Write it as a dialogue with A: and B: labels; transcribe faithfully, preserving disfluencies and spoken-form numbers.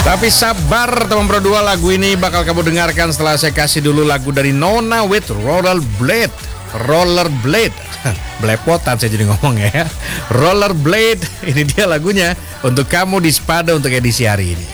A: Tapi sabar teman Pro dua, lagu ini bakal kamu dengarkan setelah saya kasih dulu lagu dari Nona with Rollerblade. Rollerblade. Belepotan saya jadi ngomong ya. Rollerblade, ini dia lagunya untuk kamu di Spada untuk edisi hari ini.